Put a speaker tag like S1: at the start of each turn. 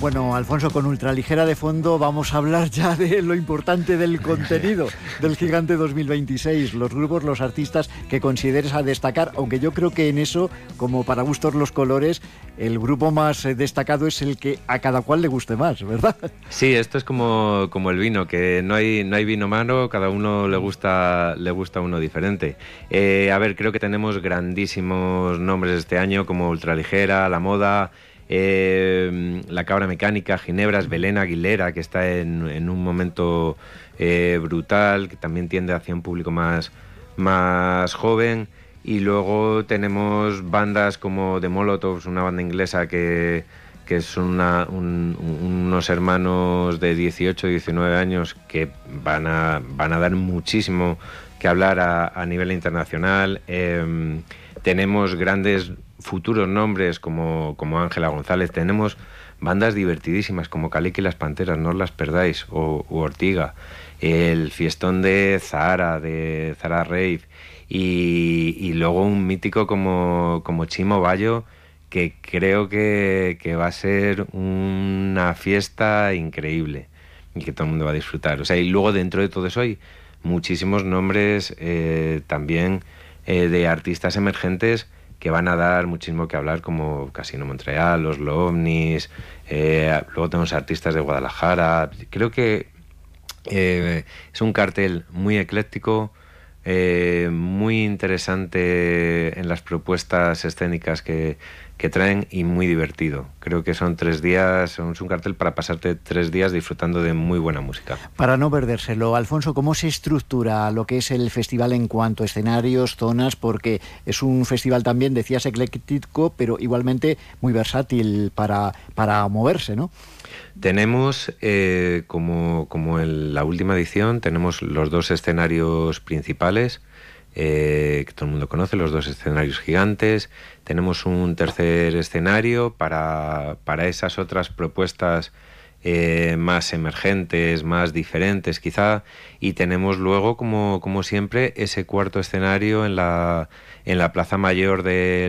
S1: Bueno, Alfonso, con Ultraligera de fondo vamos a hablar ya de lo importante del contenido del Gigante 2026, los grupos, los artistas que consideres a destacar, aunque yo creo que en eso, como para gustos los colores, el grupo más destacado es el que a cada cual le guste más, ¿verdad?
S2: Sí, esto es como el vino, que no hay vino malo, cada uno le gusta uno diferente. A ver, creo que tenemos grandísimos nombres este año, como Ultraligera, La Moda, La Cabra Mecánica, Ginebras, Belén Aguilera, que está en un momento brutal, que también tiende hacia un público más joven. Y luego tenemos bandas como The Molotovs, una banda inglesa que son unos hermanos de 18, 19 años que van a dar muchísimo que hablar a nivel internacional. Tenemos grandes futuros nombres como Ángela González, tenemos bandas divertidísimas como Calic y las Panteras, no os las perdáis, o Ortiga, el fiestón de Zahara Rave, y luego un mítico como Chimo Bayo, que creo que va a ser una fiesta increíble y que todo el mundo va a disfrutar. O sea, y luego dentro de todo eso hay muchísimos nombres también de artistas emergentes que van a dar muchísimo que hablar, como Casino Montreal, Los Ovnis, luego tenemos artistas de Guadalajara. Creo que es un cartel muy ecléctico, muy interesante en las propuestas escénicas que traen y muy divertido. Creo que son 3 días, es un cartel para pasarte 3 días disfrutando de muy buena música.
S1: Para no perdérselo, Alfonso, ¿cómo se estructura lo que es el festival en cuanto a escenarios, zonas? Porque es un festival también, decías, ecléctico, pero igualmente muy versátil para moverse, ¿no?
S2: Tenemos, como en la última edición, tenemos los 2 escenarios principales, que todo el mundo conoce, los 2 escenarios gigantes. Tenemos un tercer escenario para esas otras propuestas más emergentes, más diferentes quizá, y tenemos luego, como siempre, ese cuarto escenario en la Plaza Mayor de